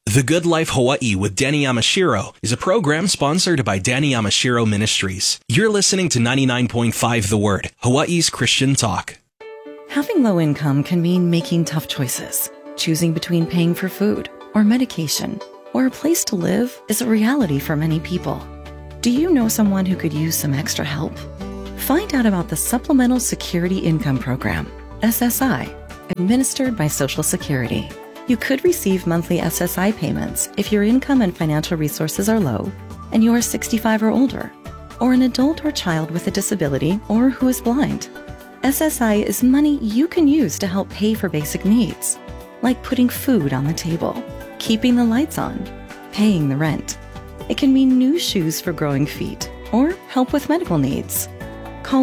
The Good Life Hawaii with Danny Yamashiro is a program sponsored by Danny Yamashiro Ministries. You're listening to 99.5 The Word, Hawaii's Christian talk. Having low income can mean making tough choices. Choosing between paying for food or medication or a place to live is a reality for many people. Do you know someone who could use some extra help? Find out about the Supplemental Security Income Program, SSI, administered by Social Security. You could receive monthly SSI payments if your income and financial resources are low and you are 65 or older, or an adult or child with a disability or who is blind. SSI is money you can use to help pay for basic needs, like putting food on the table, keeping the lights on, paying the rent. It can mean new shoes for growing feet or help with medical needs. Call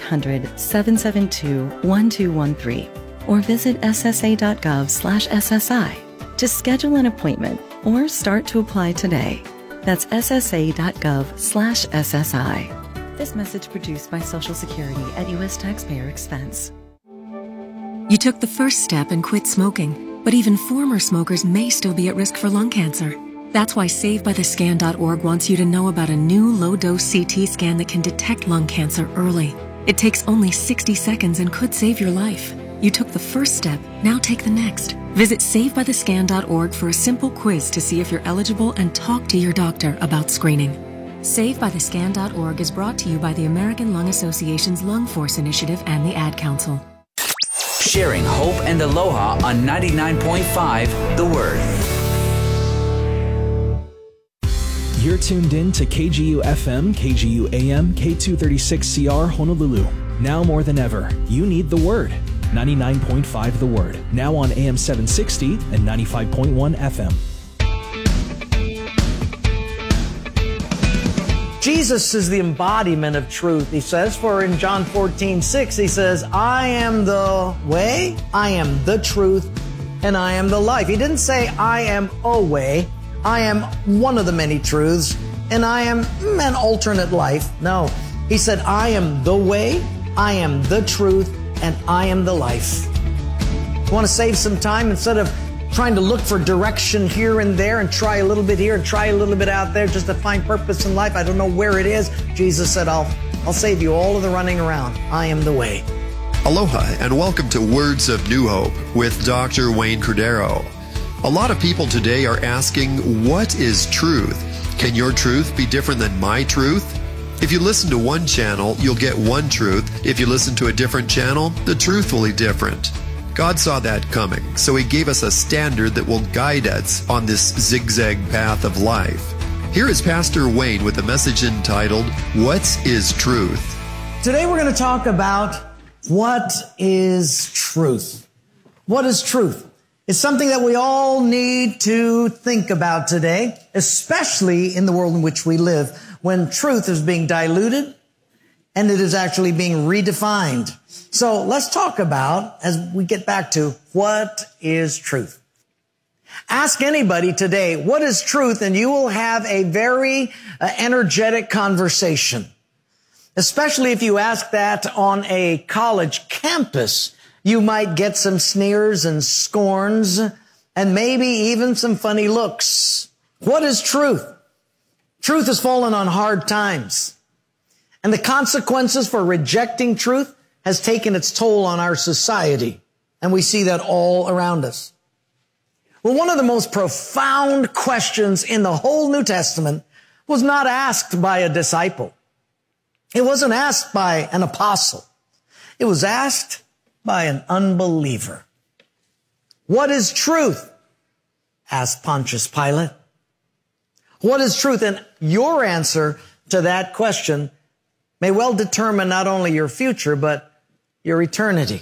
1-800-772-1213 or visit ssa.gov/SSI to schedule an appointment or start to apply today. That's ssa.gov/SSI. This message produced by Social Security at U.S. taxpayer expense. You took the first step and quit smoking, but even former smokers may still be at risk for lung cancer. That's why SaveByTheScan.org wants you to know about a new low-dose CT scan that can detect lung cancer early. It takes only 60 seconds and could save your life. You took the first step, now take the next. Visit SaveByTheScan.org for a simple quiz to see if you're eligible and talk to your doctor about screening. SaveByTheScan.org is brought to you by the American Lung Association's Lung Force Initiative and the Ad Council. Sharing hope and aloha on 99.5 The Word. You're tuned in to KGU FM, KGU AM, K236CR Honolulu. Now more than ever, you need the Word. 99.5 The Word, now on AM 760 and 95.1 FM. Jesus is the embodiment of truth, he says, for in John 14:6, he says, I am the way, I am the truth, and I am the life. He didn't say, I am a way, I am one of the many truths, and I am an alternate life. No, he said, I am the way, I am the truth, and I am the life. Want to save some time instead of trying to look for direction here and there and try a little bit here and try a little bit out there just to find purpose in life? I don't know where it is. Jesus said, I'll save you all of the running around. I am the way. Aloha and welcome to Words of New Hope with Dr. Wayne Cordero. A lot of people today are asking, what is truth? Can your truth be different than my truth? If you listen to one channel, you'll get one truth. If you listen to a different channel, the truth will be different. God saw that coming, so He gave us a standard that will guide us on this zigzag path of life. Here is Pastor Wayne with a message entitled, What is Truth? Today we're going to talk about what is truth. What is truth? It's something that we all need to think about today, especially in the world in which we live, when truth is being diluted and it is actually being redefined. So let's talk about, as we get back to, what is truth? Ask anybody today, what is truth? And you will have a very energetic conversation. Especially if you ask that on a college campus, you might get some sneers and scorns and maybe even some funny looks. What is truth? Truth has fallen on hard times. And the consequences for rejecting truth has taken its toll on our society. And we see that all around us. Well, one of the most profound questions in the whole New Testament was not asked by a disciple. It wasn't asked by an apostle. It was asked by an unbeliever. What is truth? Asked Pontius Pilate. What is truth? And your answer to that question may well determine not only your future, but your eternity.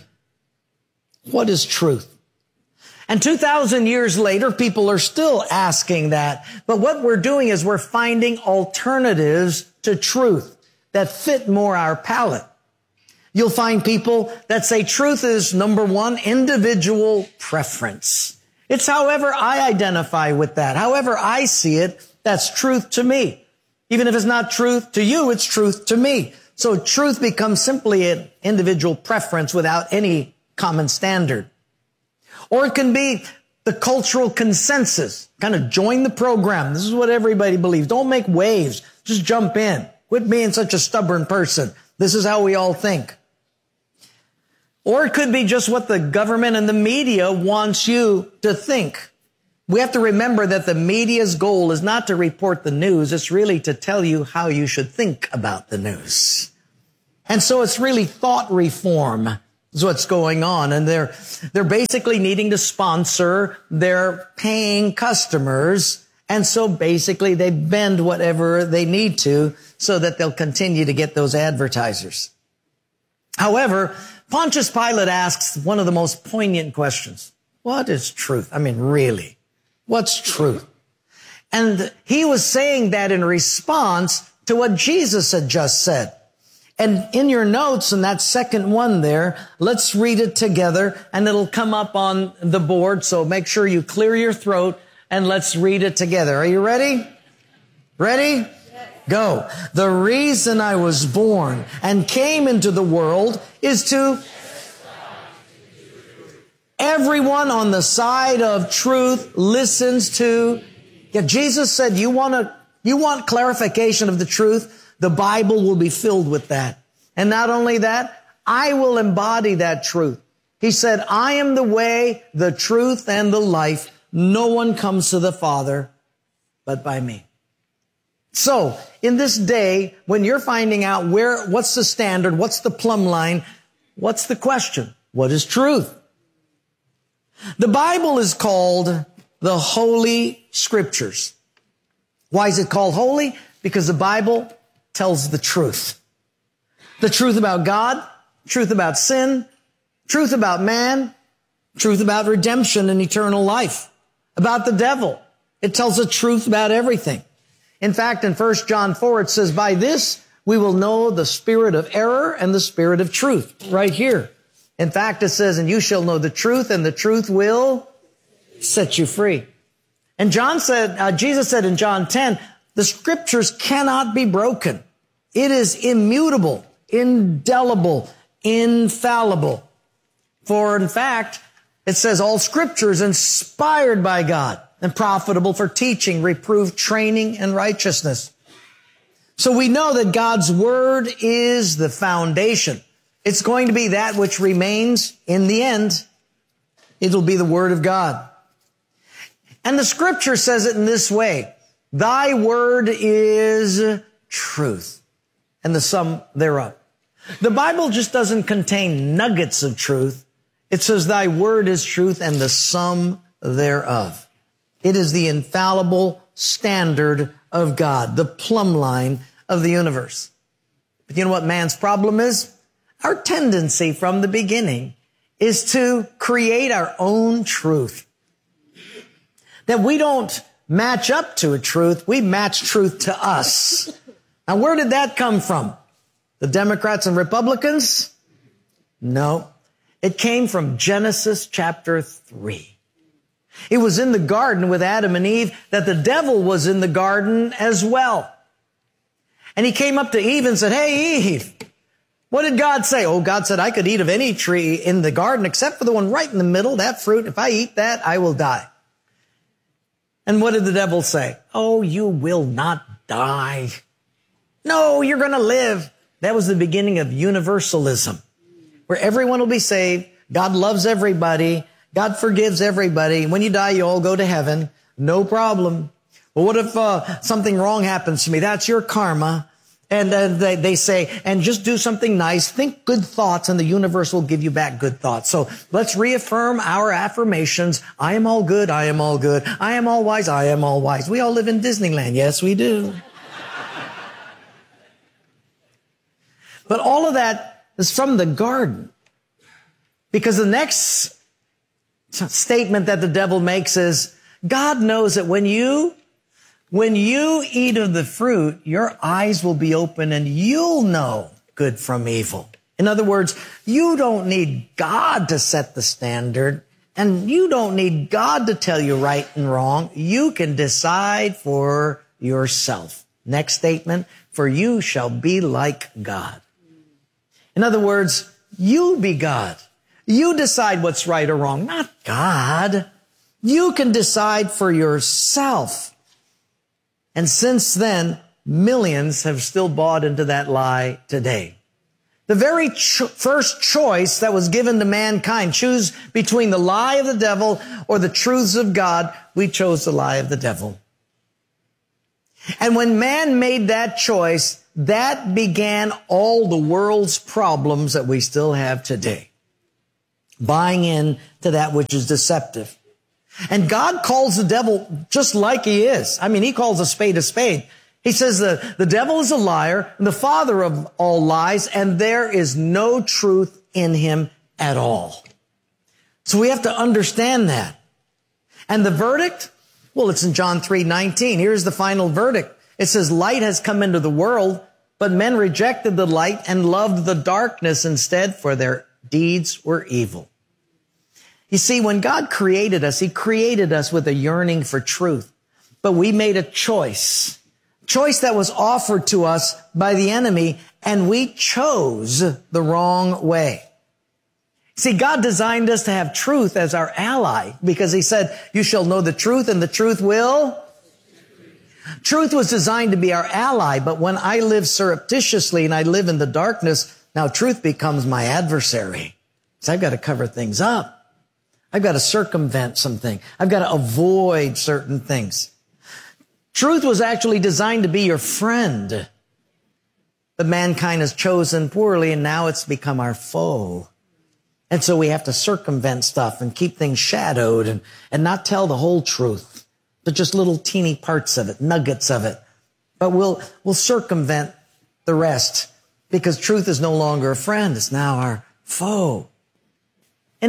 What is truth? And 2,000 years later, people are still asking that. But what we're doing is we're finding alternatives to truth that fit more our palate. You'll find people that say truth is, number one, individual preference. It's however I identify with that. However I see it, that's truth to me. Even if it's not truth to you, it's truth to me. So truth becomes simply an individual preference without any common standard. Or it can be the cultural consensus. Kind of join the program. This is what everybody believes. Don't make waves. Just jump in. Quit being such a stubborn person. This is how we all think. Or it could be just what the government and the media wants you to think. We have to remember that the media's goal is not to report the news. It's really to tell you how you should think about the news. And so it's really thought reform is what's going on. And they're basically needing to sponsor their paying customers. And so basically they bend whatever they need to so that they'll continue to get those advertisers. However, Pontius Pilate asks one of the most poignant questions. What is truth? I mean, really, what's truth? And he was saying that in response to what Jesus had just said. And in your notes, in that second one there, let's read it together, and it'll come up on the board. So make sure you clear your throat, and let's read it together. Are you ready? Ready? Go. The reason I was born and came into the world is to... Everyone on the side of truth listens to... Yeah, Jesus said, you want clarification of the truth? The Bible will be filled with that. And not only that, I will embody that truth. He said, I am the way, the truth, and the life. No one comes to the Father but by me. So, in this day, when you're finding out what's the standard, what's the plumb line, what's the question? What is truth? The Bible is called the Holy Scriptures. Why is it called holy? Because the Bible tells the truth. The truth about God, truth about sin, truth about man, truth about redemption and eternal life, about the devil. It tells the truth about everything. In fact, in 1 John 4, it says, by this we will know the spirit of error and the spirit of truth. Right here. In fact, it says, and you shall know the truth, and the truth will set you free. And Jesus said in John 10, the Scriptures cannot be broken. It is immutable, indelible, infallible. For in fact, it says all Scripture is inspired by God and profitable for teaching, reproof, training, and righteousness. So we know that God's Word is the foundation. It's going to be that which remains in the end. It'll be the Word of God. And the Scripture says it in this way. Thy word is truth, and the sum thereof. The Bible just doesn't contain nuggets of truth. It says thy word is truth and the sum thereof. It is the infallible standard of God, the plumb line of the universe. But you know what man's problem is? Our tendency from the beginning is to create our own truth. That we don't match up to a truth, we match truth to us. Now, where did that come from? The Democrats and Republicans? No. It came from Genesis chapter 3. It was in the garden with Adam and Eve that the devil was in the garden as well. And he came up to Eve and said, hey, Eve, what did God say? Oh, God said, I could eat of any tree in the garden except for the one right in the middle, that fruit. If I eat that, I will die. And what did the devil say? Oh, you will not die. No, you're going to live. That was the beginning of universalism, where everyone will be saved. God loves everybody. God forgives everybody. When you die, you all go to heaven. No problem. Well, what if something wrong happens to me? That's your karma. And they say, and just do something nice. Think good thoughts, and the universe will give you back good thoughts. So let's reaffirm our affirmations. I am all good. I am all good. I am all wise. I am all wise. We all live in Disneyland. Yes, we do. But all of that is from the garden. Because the next statement that the devil makes is, God knows that when you eat of the fruit, your eyes will be open and you'll know good from evil. In other words, you don't need God to set the standard, and you don't need God to tell you right and wrong. You can decide for yourself. Next statement, for you shall be like God. In other words, you be God. You decide what's right or wrong, not God. You can decide for yourself. And since then, millions have still bought into that lie today. The very first choice that was given to mankind, choose between the lie of the devil or the truths of God, we chose the lie of the devil. And when man made that choice, that began all the world's problems that we still have today. Buying in to that which is deceptive. And God calls the devil just like he is. I mean, he calls a spade a spade. He says the devil is a liar, the father of all lies, and there is no truth in him at all. So we have to understand that. And the verdict? Well, it's in John 3:19. Here's the final verdict. It says, light has come into the world, but men rejected the light and loved the darkness instead, for their deeds were evil. You see, when God created us, he created us with a yearning for truth. But we made a choice that was offered to us by the enemy, and we chose the wrong way. See, God designed us to have truth as our ally because he said, you shall know the truth and the truth will. Truth was designed to be our ally, but when I live surreptitiously and I live in the darkness, now truth becomes my adversary. So I've got to cover things up. I've got to circumvent something. I've got to avoid certain things. Truth was actually designed to be your friend. But mankind has chosen poorly, and now it's become our foe. And so we have to circumvent stuff and keep things shadowed and not tell the whole truth, but just little teeny parts of it, nuggets of it. But we'll circumvent the rest because truth is no longer a friend. It's now our foe. In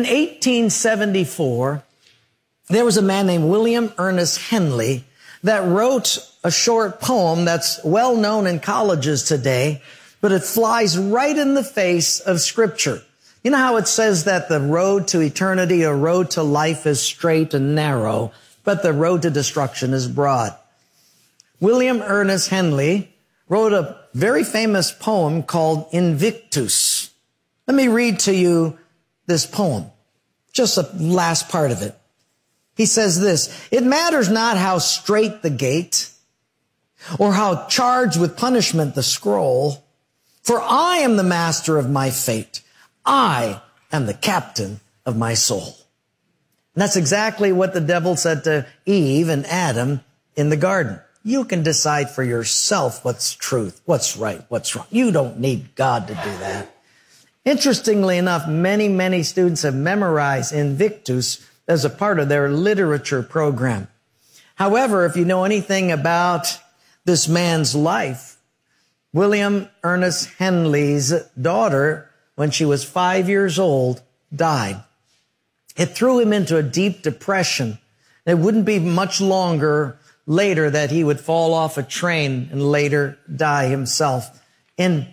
1874, there was a man named William Ernest Henley that wrote a short poem that's well known in colleges today, but it flies right in the face of Scripture. You know how it says that the road to eternity or road to life is straight and narrow, but the road to destruction is broad. William Ernest Henley wrote a very famous poem called Invictus. Let me read to you this poem, just the last part of it. He says this, it matters not how straight the gate or how charged with punishment the scroll, for I am the master of my fate. I am the captain of my soul. And that's exactly what the devil said to Eve and Adam in the garden. You can decide for yourself what's truth, what's right, what's wrong. You don't need God to do that. Interestingly enough, many students have memorized Invictus as a part of their literature program. However, if you know anything about this man's life, William Ernest Henley's daughter, when she was 5 years old, died. It threw him into a deep depression. It wouldn't be much longer later that he would fall off a train and later die himself in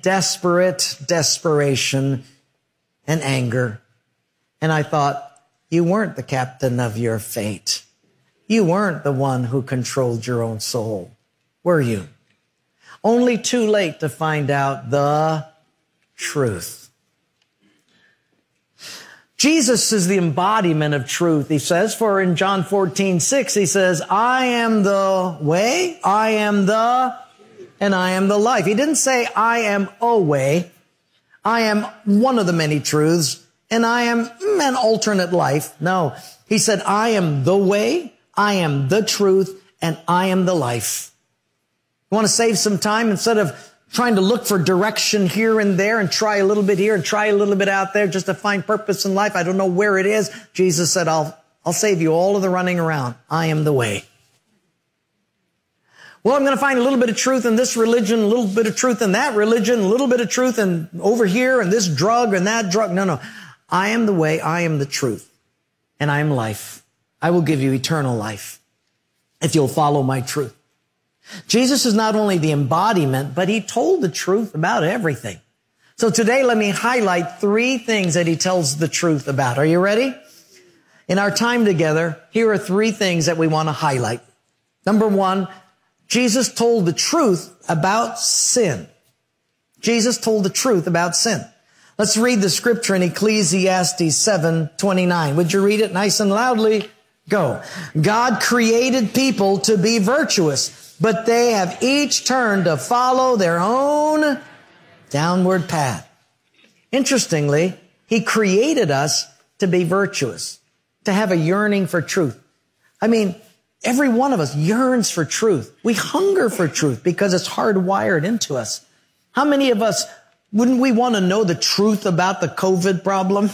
desperation and anger. And I thought, you weren't the captain of your fate. You weren't the one who controlled your own soul, were you? Only too late to find out the truth. Jesus is the embodiment of truth, he says, for in John 14:6, he says, I am the way, I am the, and I am the life. He didn't say, I am a way, I am one of the many truths, and I am an alternate life. No, he said, I am the way, I am the truth, and I am the life. You want to save some time instead of trying to look for direction here and there and try a little bit here and try a little bit out there just to find purpose in life. I don't know where it is. Jesus said, I'll save you all of the running around. I am the way. Well, I'm going to find a little bit of truth in this religion, a little bit of truth in that religion, a little bit of truth in over here and this drug and that drug. No. I am the way. I am the truth. And I am life. I will give you eternal life if you'll follow my truth. Jesus is not only the embodiment, but he told the truth about everything. So today, let me highlight 3 things that he tells the truth about. Are you ready? In our time together, here are 3 things that we want to highlight. Number 1, Jesus told the truth about sin. Jesus told the truth about sin. Let's read the scripture in Ecclesiastes 7:29. Would you read it nice and loudly? Go. God created people to be virtuous, but they have each turned to follow their own downward path. Interestingly, He created us to be virtuous, to have a yearning for truth. I mean, every one of us yearns for truth. We hunger for truth because it's hardwired into us. How many of us, wouldn't we want to know the truth about the COVID problem?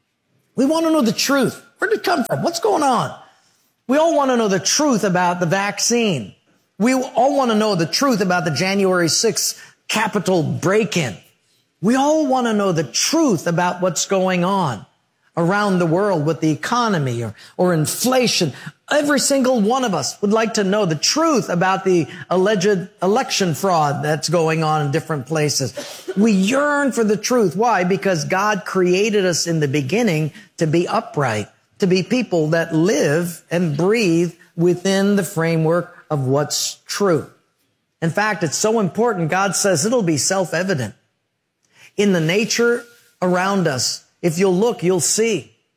We want to know the truth. Where did it come from? What's going on? We all want to know the truth about the vaccine. We all want to know the truth about the January 6th Capitol break-in. We all want to know the truth about what's going on around the world with the economy or inflation. Every single one of us would like to know the truth about the alleged election fraud that's going on in different places. We yearn for the truth. Why? Because God created us in the beginning to be upright, to be people that live and breathe within the framework of what's true. In fact, it's so important, God says it'll be self-evident in the nature around us. If you'll look, you'll see.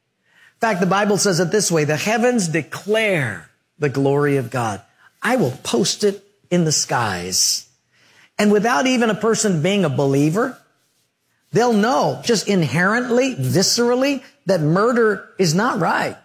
In fact, the Bible says it this way: the heavens declare the glory of God. I will post it in the skies. And without even a person being a believer, they'll know just inherently, viscerally, that murder is not right.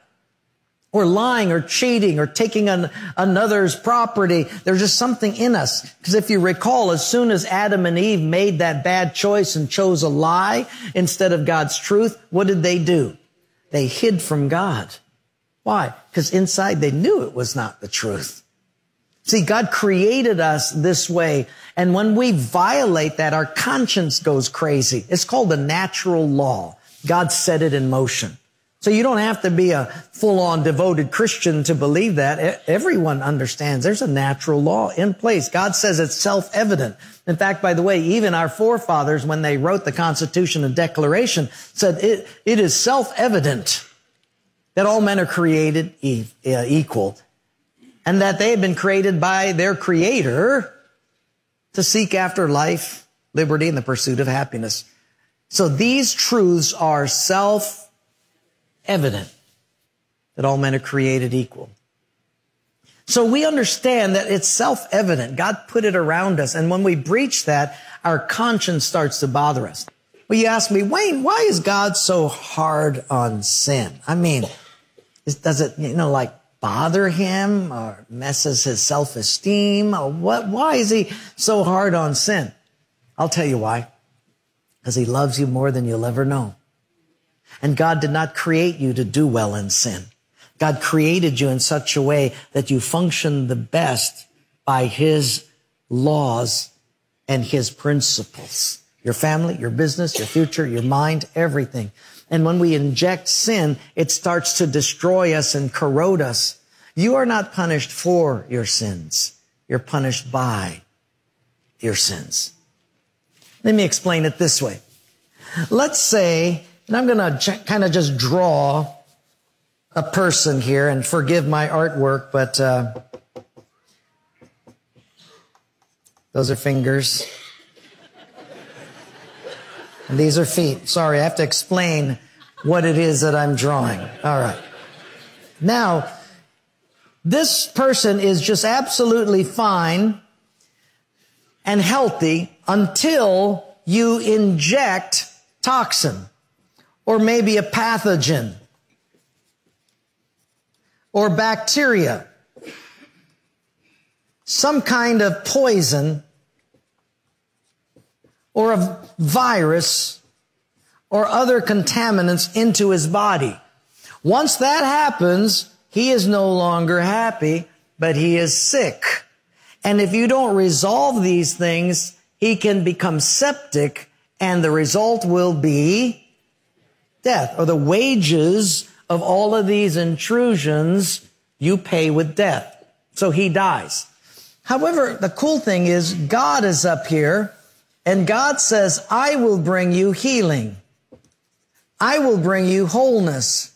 Or lying or cheating or taking another's property. There's just something in us. Because if you recall, as soon as Adam and Eve made that bad choice and chose a lie instead of God's truth, what did they do? They hid from God. Why? Because inside they knew it was not the truth. See, God created us this way. And when we violate that, our conscience goes crazy. It's called the natural law. God set it in motion. So you don't have to be a full-on devoted Christian to believe that. Everyone understands there's a natural law in place. God says it's self-evident. In fact, by the way, even our forefathers, when they wrote the Constitution and Declaration, said it is self-evident that all men are created equal, and that they have been created by their Creator to seek after life, liberty, and the pursuit of happiness. So these truths are self-evident, that all men are created equal. So we understand that it's self-evident. God put it around us. And when we breach that, our conscience starts to bother us. Well, you ask me, Wayne, why is God so hard on sin? I mean, does it, like bother him or messes his self-esteem? Or what? Why is he so hard on sin? I'll tell you why. Because he loves you more than you'll ever know. And God did not create you to do well in sin. God created you in such a way that you function the best by His laws and His principles. Your family, your business, your future, your mind, everything. And when we inject sin, it starts to destroy us and corrode us. You are not punished for your sins. You're punished by your sins. Let me explain it this way. Let's say, and I'm going to kind of just draw a person here, and forgive my artwork, but those are fingers. And these are feet. Sorry, I have to explain what it is that I'm drawing. All right. Now, this person is just absolutely fine and healthy until you inject toxin or maybe a pathogen or bacteria, some kind of poison or a virus or other contaminants into his body. Once that happens, he is no longer happy, but he is sick. And if you don't resolve these things, he can become septic, and the result will be death, or the wages of all of these intrusions you pay with death. So he dies. However, the cool thing is God is up here, and God says, I will bring you healing. I will bring you wholeness.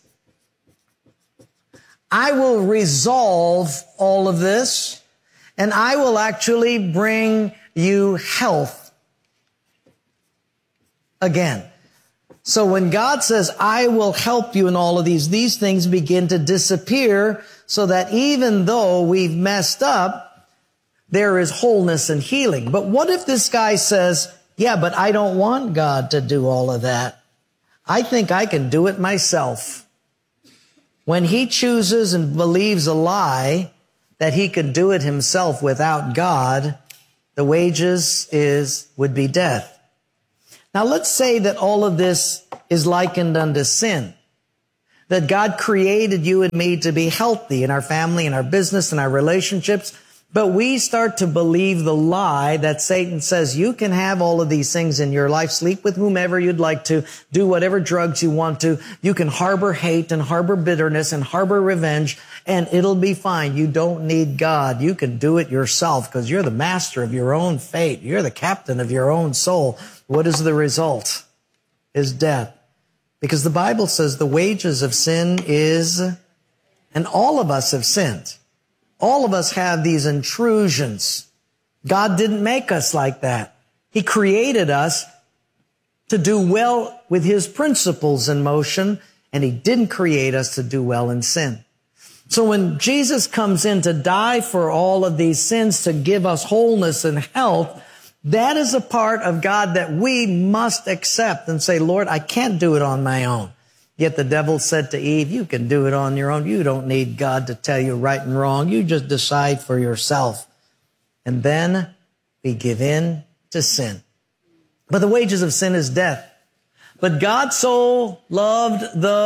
I will resolve all of this, and I will actually bring you health again. So when God says, I will help you in all of these things begin to disappear so that even though we've messed up, there is wholeness and healing. But what if this guy says, yeah, but I don't want God to do all of that. I think I can do it myself. When he chooses and believes a lie that he could do it himself without God, the wages would be death. Now let's say that all of this is likened unto sin. That God created you and me to be healthy in our family, in our business, in our relationships. But we start to believe the lie that Satan says you can have all of these things in your life, sleep with whomever you'd like to, do whatever drugs you want to. You can harbor hate and harbor bitterness and harbor revenge, and it'll be fine. You don't need God. You can do it yourself because you're the master of your own fate. You're the captain of your own soul. What is the result? Is death. Because the Bible says the wages of sin is, and all of us have sinned. All of us have these intrusions. God didn't make us like that. He created us to do well with his principles in motion, and he didn't create us to do well in sin. So when Jesus comes in to die for all of these sins, to give us wholeness and health, that is a part of God that we must accept and say, Lord, I can't do it on my own. Yet the devil said to Eve, you can do it on your own. You don't need God to tell you right and wrong. You just decide for yourself. And then we give in to sin. But the wages of sin is death. But God so loved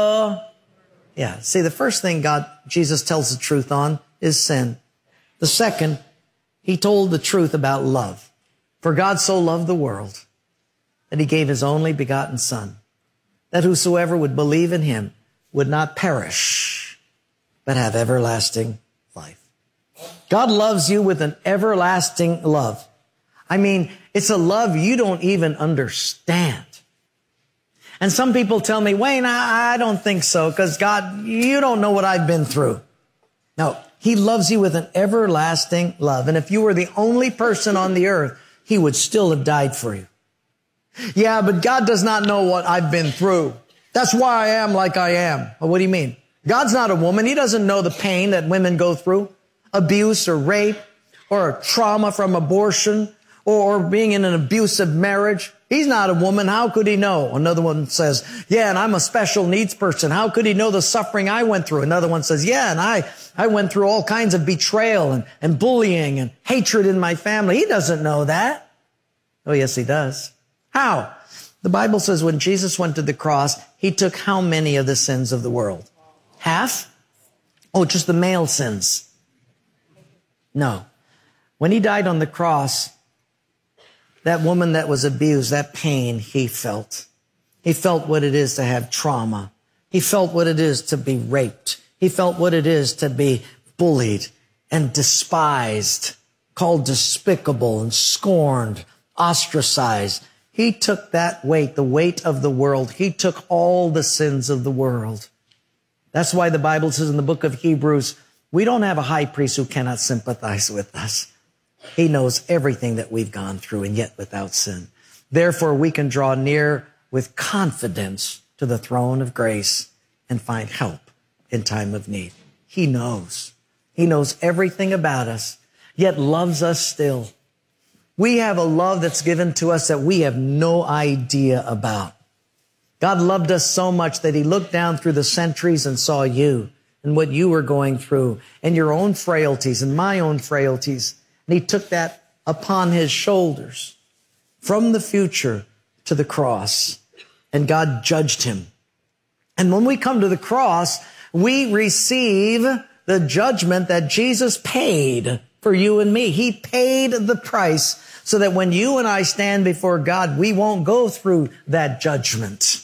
see, the first thing Jesus tells the truth on is sin. The second, he told the truth about love. For God so loved the world that he gave his only begotten Son, that whosoever would believe in him would not perish, but have everlasting life. God loves you with an everlasting love. I mean, it's a love you don't even understand. And some people tell me, Wayne, I don't think so, because God, you don't know what I've been through. No, he loves you with an everlasting love. And if you were the only person on the earth, he would still have died for you. Yeah, but God does not know what I've been through. That's why I am like I am. Well, what do you mean? God's not a woman. He doesn't know the pain that women go through. Abuse or rape or trauma from abortion or being in an abusive marriage. He's not a woman. How could he know? Another one says, yeah, and I'm a special needs person. How could he know the suffering I went through? Another one says, yeah, and I went through all kinds of betrayal and bullying and hatred in my family. He doesn't know that. Oh, yes, he does. How? The Bible says when Jesus went to the cross, he took how many of the sins of the world? Half? Oh, just the male sins. No. When he died on the cross, that woman that was abused, that pain he felt. He felt what it is to have trauma. He felt what it is to be raped. He felt what it is to be bullied and despised, called despicable and scorned, ostracized. He took that weight, the weight of the world. He took all the sins of the world. That's why the Bible says in the book of Hebrews, we don't have a high priest who cannot sympathize with us. He knows everything that we've gone through, and yet without sin. Therefore, we can draw near with confidence to the throne of grace and find help in time of need. He knows. He knows everything about us, yet loves us still. We have a love that's given to us that we have no idea about. God loved us so much that he looked down through the centuries and saw you and what you were going through and your own frailties and my own frailties. And he took that upon his shoulders from the future to the cross, and God judged him. And when we come to the cross, we receive the judgment that Jesus paid for you and me. He paid the price so that when you and I stand before God, we won't go through that judgment.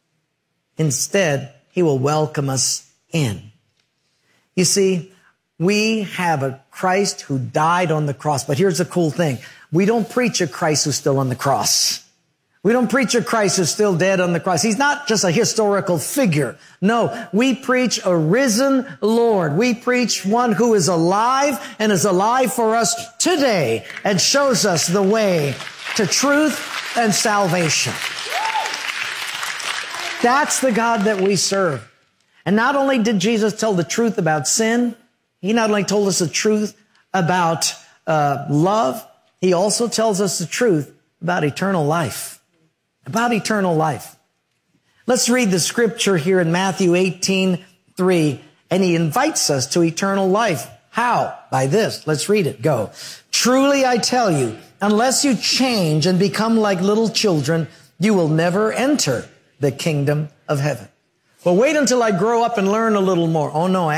Instead, he will welcome us in. You see, we have a Christ who died on the cross. But here's the cool thing. We don't preach a Christ who's still on the cross. We don't preach a Christ who's still dead on the cross. He's not just a historical figure. No, we preach a risen Lord. We preach one who is alive and is alive for us today and shows us the way to truth and salvation. That's the God that we serve. And not only did Jesus tell the truth about sin, he not only told us the truth about love, he also tells us the truth about eternal life. About eternal life. Let's read the scripture here in Matthew 18:3, and he invites us to eternal life. How? By this. Let's read it. Go. Truly I tell you, unless you change and become like little children, you will never enter the kingdom of heaven. Well, wait until I grow up and learn a little more. Oh no,